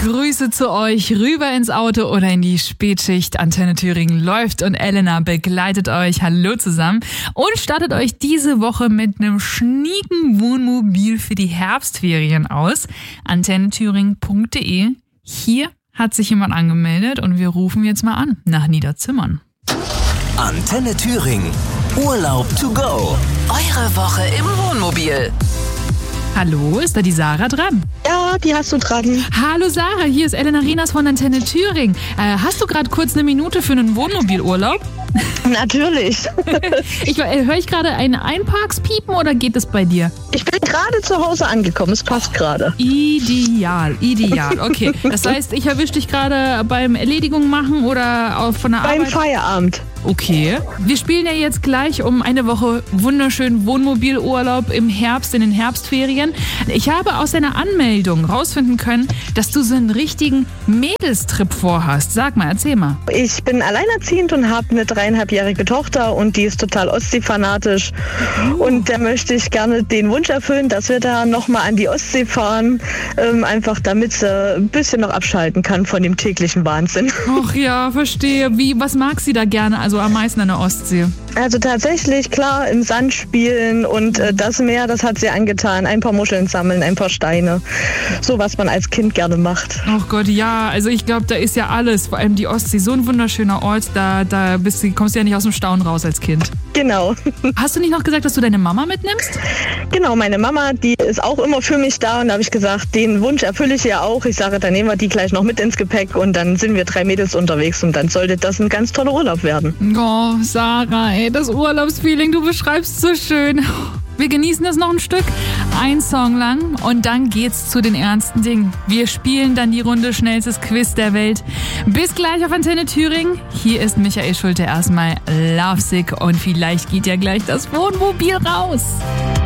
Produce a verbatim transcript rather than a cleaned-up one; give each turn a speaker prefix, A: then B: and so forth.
A: Grüße zu euch rüber ins Auto oder in die Spätschicht. Antenne Thüringen läuft und Elena begleitet euch. Hallo zusammen und startet euch diese Woche mit einem schnieken Wohnmobil für die Herbstferien aus. antenne thüringen punkt de. Hier hat sich jemand angemeldet und wir rufen jetzt mal an nach Niederzimmern.
B: Antenne Thüringen. Urlaub to go. Eure Woche im Wohnmobil.
A: Hallo, ist da die Sarah dran?
C: Ja, die hast du dran.
A: Hallo Sarah, hier ist Elena Renas von Antenne Thüringen. Äh, hast du gerade kurz eine Minute für einen Wohnmobilurlaub?
C: Natürlich.
A: ich, äh, Höre ich gerade ein Einparkspiepen oder geht es bei dir?
C: Ich bin gerade zu Hause angekommen, es passt gerade.
A: Ideal, ideal. Okay, das heißt, ich erwische dich gerade beim Erledigung machen oder auch von der
C: Beim
A: Arbeit?
C: Beim Feierabend.
A: Okay. Wir spielen ja jetzt gleich um eine Woche wunderschönen Wohnmobilurlaub im Herbst, in den Herbstferien. Ich habe aus deiner Anmeldung rausfinden können, dass du so einen richtigen Mädelstrip vorhast. Sag mal, erzähl mal.
C: Ich bin alleinerziehend und habe eine dreieinhalbjährige Tochter und die ist total Ostsee-fanatisch. Oh. Und da möchte ich gerne den Wunsch erfüllen, dass wir da nochmal an die Ostsee fahren, ähm, einfach damit sie ein bisschen noch abschalten kann von dem täglichen Wahnsinn.
A: Ach ja, verstehe. Wie, was mag sie da gerne? Also am meisten an der Ostsee?
C: Also tatsächlich, klar, im Sand spielen und äh, das Meer, das hat sie angetan. Ein paar Muscheln sammeln, ein paar Steine. So, was man als Kind gerne macht.
A: Ach Gott, ja. Also ich glaube, da ist ja alles. Vor allem die Ostsee, so ein wunderschöner Ort. Da, da bist du, kommst du ja nicht aus dem Staunen raus als Kind.
C: Genau.
A: Hast du nicht noch gesagt, dass du deine Mama mitnimmst?
C: Genau, meine Mama, die ist auch immer für mich da. Und da habe ich gesagt, den Wunsch erfülle ich ja auch. Ich sage, dann nehmen wir die gleich noch mit ins Gepäck und dann sind wir drei Mädels unterwegs. Und dann sollte das ein ganz toller Urlaub werden.
A: Oh, Sarah, ey, das Urlaubsfeeling, du beschreibst so schön. Wir genießen das noch ein Stück, ein Song lang und dann geht's zu den ernsten Dingen. Wir spielen dann die Runde schnellstes Quiz der Welt. Bis gleich auf Antenne Thüringen. Hier ist Michael Schulte erstmal Lovesick und vielleicht geht ja gleich das Wohnmobil raus.